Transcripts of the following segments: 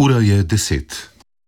Ura je 10.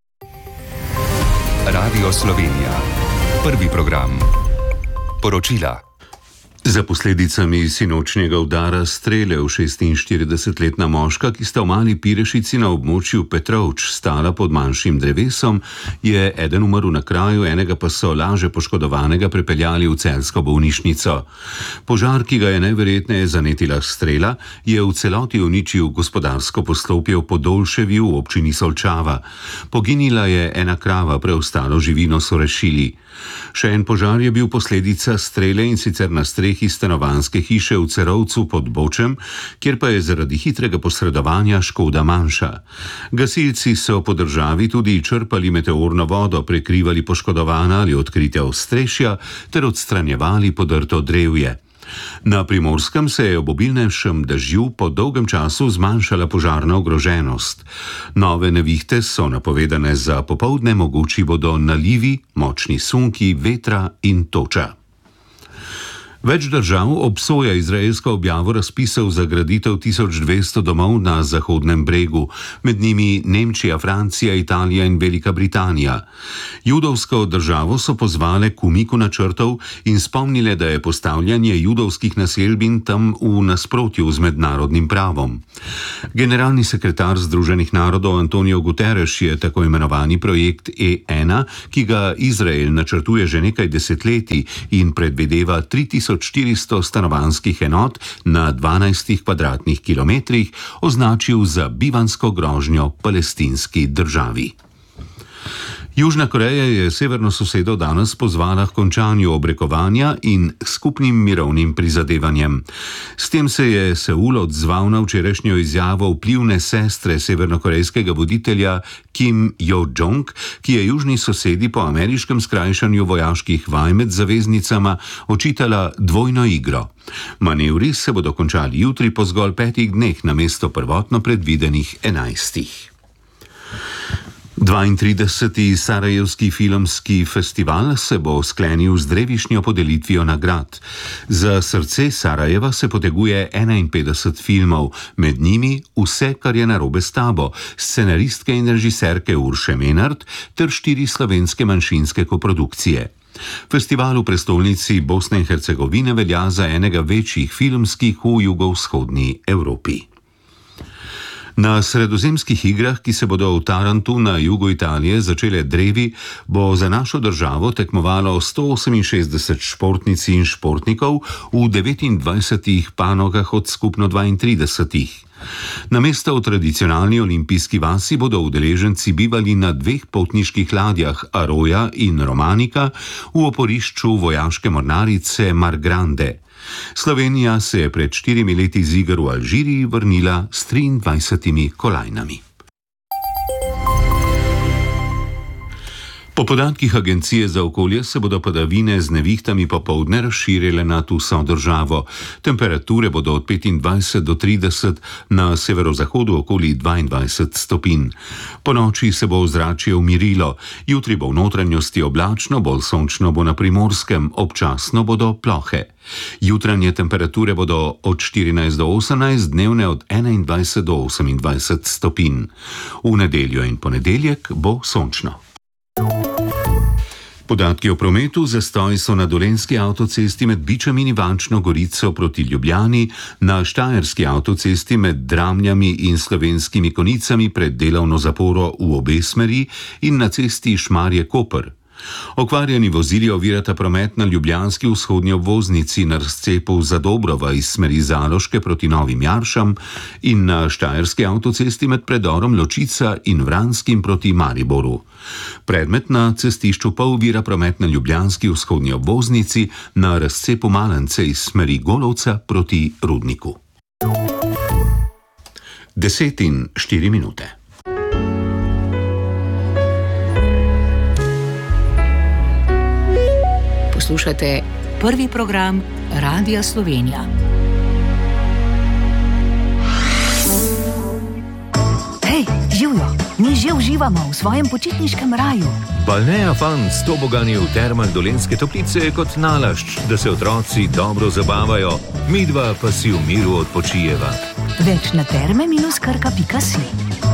Radio Slovenija. Prvi program. Poročila. Za posledicami sinočnjega udara strele v 46-letna moška, ki sta v Mali Pirešici na območju Petrovč stala pod manjšim drevesom, je eden umrl na kraju, enega pa so laže poškodovanega prepeljali v celjsko bolnišnico. Požar, ki ga je najverjetneje zanetila strela, je v celoti uničil gospodarsko poslopje v Podolševi v občini Solčava. Poginila je ena krava, preostalo živino so rešili. Še en požar je bil posledica strele, in sicer na strehi stanovanjske hiše v Cerovcu pod Bočem, kjer pa je zaradi hitrega posredovanja škoda manjša. Gasilci so po državi tudi črpali meteorno vodo, prekrivali poškodovana ali odkrita ostrešja ter odstranjevali podrto drevje. Na Primorskem se je ob obilnejšem dežju po dolgem času zmanjšala požarna ogroženost. Nove nevihte so napovedane za popoldne, mogoči bodo nalivi, močni sunki, vetra in toča. Več držav obsoja izraelsko objavo razpisov za graditev 1200 domov na Zahodnem bregu, med njimi Nemčija, Francija, Italija in Velika Britanija. Judovsko državo so pozvale k umiku načrtov in spomnile, da je postavljanje judovskih naselbin tam v nasprotju z mednarodnim pravom. Generalni sekretar Združenih narodov Antonio Guterres je tako imenovani projekt E1, ki ga Izrael načrtuje že nekaj desetletij in predvideva 3400 stanovanjskih enot na 12 kvadratnih kilometrih, označil za bivansko grožnjo palestinski državi. Južna Koreja je severno sosedo danes pozvala k končanju obrekovanja in skupnim mirovnim prizadevanjem. S tem se je Seul odzval na včerajšnjo izjavo vplivne sestre severnokorejskega voditelja Kim Jo-jong, ki je južni sosedi po ameriškem skrajšanju vojaških vaj med zaveznicama očitala dvojno igro. Manevri se bodo končali jutri po zgolj 5 dneh namesto prvotno predvidenih 11. 32. Sarajevski filmski festival se bo sklenil z drevišnjo podelitvijo nagrad. Za srce Sarajeva se poteguje 51 filmov, med njimi Vse, kar je narobe s tabo, scenaristke in režiserke Urše Menart ter 4 slovenske manjšinske koprodukcije. Festival v prestolnici Bosne in Hercegovine velja za enega večjih filmskih v jugovzhodni Evropi. Na sredozemskih igrah, ki se bodo v Tarantu na jugu Italije začele drevi, bo za našo državo tekmovalo 168 športnic in športnikov v 29 panogah od skupno 32. Namesto v tradicionalni olimpijski vasi bodo udeleženci bivali na 2 potniških ladjah Aroja in Romanika v oporišču vojaške mornarice Mar Grande. Slovenija se je pred 4 leti z iger v Alžiriji vrnila s 23 kolajnami. Po podatkih Agencije za okolje se bodo padavine z nevihtami popoldne razširile nad vso državo. Temperature bodo od 25 do 30, na severozahodu okoli 22 stopinj. Po noči se bo ozračje umirilo, jutri bo v notranjosti oblačno, bolj sončno bo na Primorskem, občasno bodo plohe. Jutranje temperature bodo od 14 do 18, dnevne od 21 do 28 stopinj. V nedeljo in ponedeljek bo sončno. Podatki o prometu: zastoj so na Dolenjski avtocesti med Bičem in Ivančno Gorico proti Ljubljani, na Štajerski avtocesti med Dramljami in Slovenskimi Konicami pred delovno zaporo v obe smeri in na cesti Šmarje-Koper. Okvarjeni vozili ovirata promet na ljubljanski vzhodnji obvoznici na razcepu Zadobrova iz smeri Zaloške proti Novim Jaršam in na Štajerski avtocesti med predorom Ločica in Vranskim proti Mariboru. Predmet na cestišču pa ovira promet na ljubljanski vzhodnji obvoznici na razcepu Malence iz smeri Golovca proti Rudniku. 10:04. Poslušate prvi program Radia Slovenija. Hej, živijo, mi že uživamo v svojem počitniškem raju. Balneja fant s tobogani v termah Dolenjske Toplice je kot nalašč, da se otroci dobro zabavajo, midva pa si v miru odpočijeva. Več na terme-krka.si.